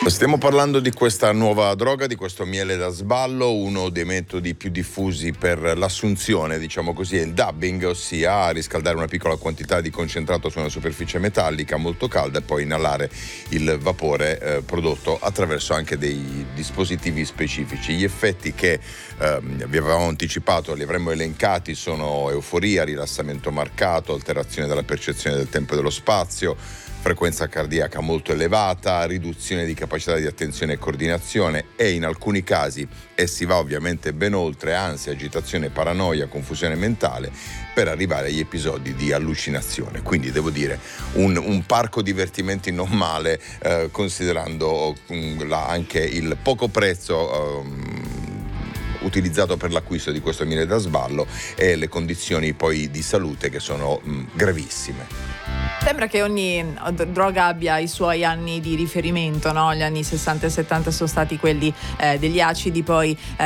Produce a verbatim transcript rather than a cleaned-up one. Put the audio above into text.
Stiamo parlando di questa nuova droga, di questo miele da sballo. Uno dei metodi più diffusi per l'assunzione, diciamo così, è il dubbing, ossia riscaldare una piccola quantità di concentrato su una superficie metallica molto calda e poi inalare il vapore eh, prodotto attraverso anche dei dispositivi specifici. Gli effetti che eh, vi avevamo anticipato, li avremmo elencati, sono euforia, rilassamento marcato, alterazione della percezione del tempo e dello spazio, frequenza cardiaca molto elevata, riduzione di capacità di attenzione e coordinazione, e in alcuni casi, e si va ovviamente ben oltre, ansia, agitazione, paranoia, confusione mentale, per arrivare agli episodi di allucinazione. Quindi devo dire un, un parco divertimenti non male, eh, considerando um, la, anche il poco prezzo um, utilizzato per l'acquisto di questo miele da sballo e le condizioni poi di salute che sono um, gravissime. Sembra che ogni droga abbia i suoi anni di riferimento, no? Gli anni sessanta e settanta sono stati quelli eh, degli acidi, poi eh,